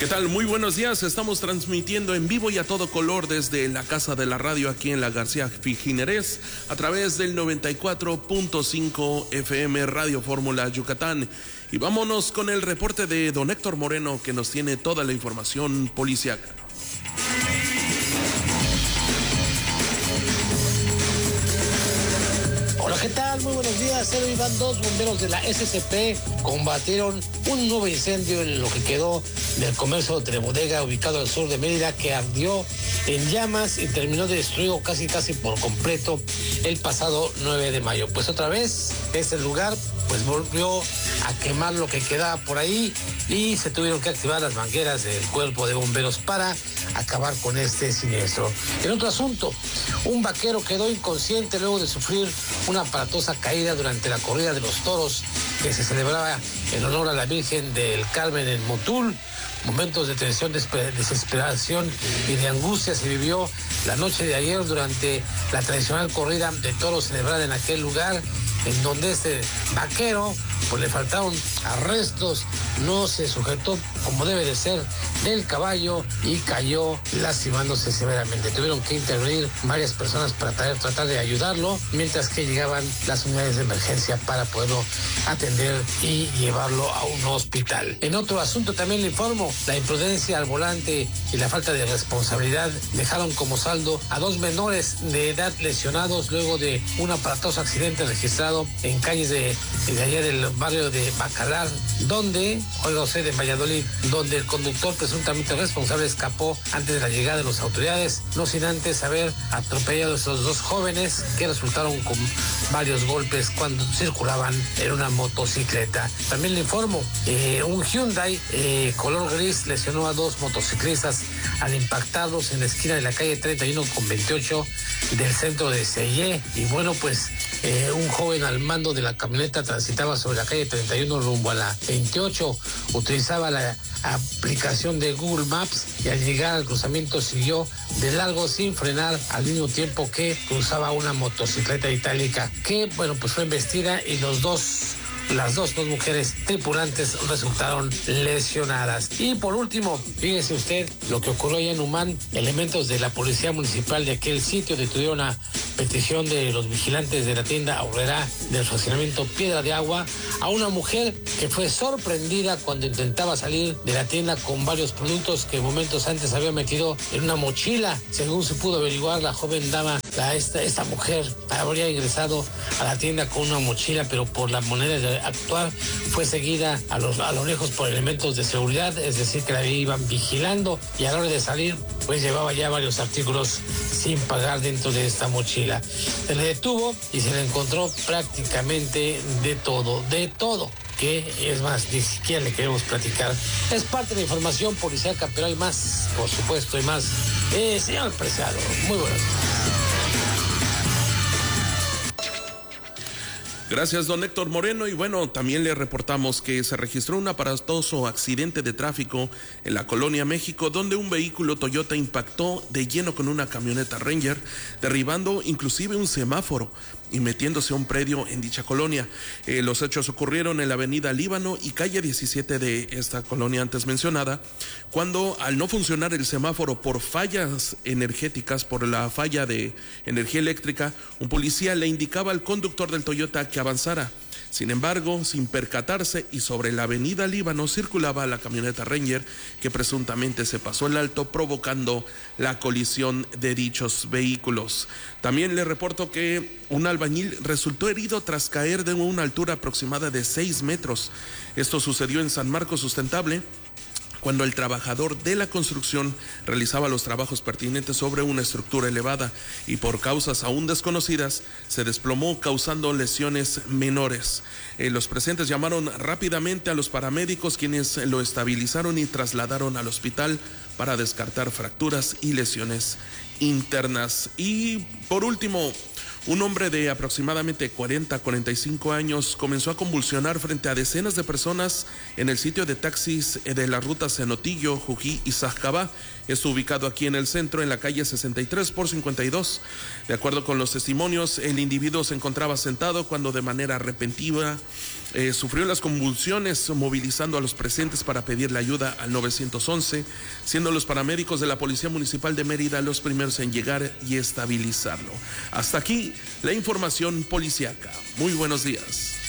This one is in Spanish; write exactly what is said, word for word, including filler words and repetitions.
¿Qué tal? Muy buenos días. Estamos transmitiendo en vivo y a todo color desde la Casa de la Radio aquí en la García Fijinerés a través del noventa y cuatro punto cinco F M Radio Fórmula Yucatán. Y vámonos con el reporte de don Héctor Moreno, que nos tiene toda la información policíaca. Hola, ¿qué tal? Muy buenos días. Hoy van dos bomberos de la S C P combatieron un nuevo incendio en lo que quedó del comercio de bodega ubicado al sur de Mérida, que ardió en llamas y terminó destruido casi casi por completo el pasado nueve de mayo. Pues otra vez este lugar pues volvió a quemar lo que quedaba por ahí y se tuvieron que activar las mangueras del cuerpo de bomberos para acabar con este siniestro. En otro asunto, un vaquero quedó inconsciente luego de sufrir una aparatosa caída durante la corrida de los toros que se celebraba en honor a la Virgen del Carmen en Motul. Momentos de tensión, desesperación y de angustia se vivió la noche de ayer durante la tradicional corrida de toros celebrada en aquel lugar, en donde este vaquero pues le faltaron arrestos, no se sujetó como debe de ser del caballo y cayó lastimándose severamente. Tuvieron que intervenir varias personas para tratar, tratar de ayudarlo, mientras que llegaban las unidades de emergencia para poderlo atender y llevarlo a un hospital. En otro asunto también le informo, la imprudencia al volante y la falta de responsabilidad dejaron como saldo a dos menores de edad lesionados luego de un aparatoso accidente registrado en calles de, de allá del barrio de Bacalar, donde, oiga usted, en Valladolid, donde el conductor presuntamente responsable escapó antes de la llegada de las autoridades, no sin antes haber atropellado a esos dos jóvenes que resultaron con varios golpes cuando circulaban en una motocicleta. También le informo, eh, un Hyundai eh, color gris lesionó a dos motociclistas al impactarlos en la esquina de la calle treinta y uno con veintiocho del centro de Sellé. Y bueno, pues eh, un joven al mando de la camioneta transitaba sobre la calle treinta y uno rumbo a la veintiocho, utilizaba la aplicación de Google Maps y al llegar al cruzamiento siguió de largo sin frenar, al mismo tiempo que cruzaba una motocicleta itálica que, bueno, pues fue embestida y los dos Las dos, dos mujeres tripulantes resultaron lesionadas. Y por último, fíjese usted lo que ocurrió allá en Humán. Elementos de la policía municipal de aquel sitio detuvieron a petición de los vigilantes de la tienda Aurrera del fraccionamiento Piedra de Agua a una mujer que fue sorprendida cuando intentaba salir de la tienda con varios productos que momentos antes había metido en una mochila. Según se pudo averiguar, la joven dama, la, esta, esta mujer habría ingresado a la tienda con una mochila, pero por la manera de actuar fue seguida a, los, a lo lejos por elementos de seguridad, es decir, que la iban vigilando, y a la hora de salir pues llevaba ya varios artículos sin pagar dentro de esta mochila. Se le detuvo y se le encontró prácticamente de todo, de todo, que es más, ni siquiera le queremos platicar. Es parte de la información policíaca, pero hay más, por supuesto, hay más. Eh, señor Preciado, muy buenas. Gracias, don Héctor Moreno. Y bueno, también le reportamos que se registró un aparatoso accidente de tráfico en la Colonia México, donde un vehículo Toyota impactó de lleno con una camioneta Ranger, derribando inclusive un semáforo y metiéndose a un predio en dicha colonia. Eh, los hechos ocurrieron en la avenida Líbano y calle diecisiete de esta colonia antes mencionada, cuando al no funcionar el semáforo por fallas energéticas, por la falla de energía eléctrica, un policía le indicaba al conductor del Toyota que avanzara. Sin embargo, sin percatarse y sobre la avenida Líbano circulaba la camioneta Ranger, que presuntamente se pasó el alto, provocando la colisión de dichos vehículos. También le reporto que un albañil resultó herido tras caer de una altura aproximada de seis metros. Esto sucedió en San Marcos Sustentable, cuando el trabajador de la construcción realizaba los trabajos pertinentes sobre una estructura elevada y por causas aún desconocidas se desplomó, causando lesiones menores. Eh, los presentes llamaron rápidamente a los paramédicos, quienes lo estabilizaron y trasladaron al hospital para descartar fracturas y lesiones internas. Y por último, un hombre de aproximadamente cuarenta a cuarenta y cinco años comenzó a convulsionar frente a decenas de personas en el sitio de taxis de la ruta Cenotillo, Jují y Sajcabá. Esto ubicado aquí en el centro, en la calle sesenta y tres por cincuenta y dos. De acuerdo con los testimonios, el individuo se encontraba sentado cuando de manera repentina eh, sufrió las convulsiones, movilizando a los presentes para pedirle ayuda al nueve once, siendo los paramédicos de la Policía Municipal de Mérida los primeros en llegar y estabilizarlo. Hasta aquí la información policíaca. Muy buenos días.